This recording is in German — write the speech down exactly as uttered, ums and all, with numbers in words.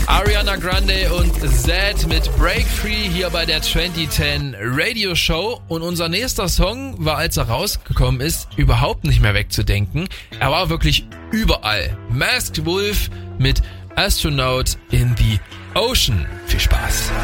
Ariana Grande und Zedd mit Break Free hier bei der zwanzig zehn Radio Show. Und unser nächster Song war, als er rausgekommen ist, überhaupt nicht mehr wegzudenken. Er war wirklich überall. Masked Wolf mit Astronaut in the Ocean. Viel Spaß.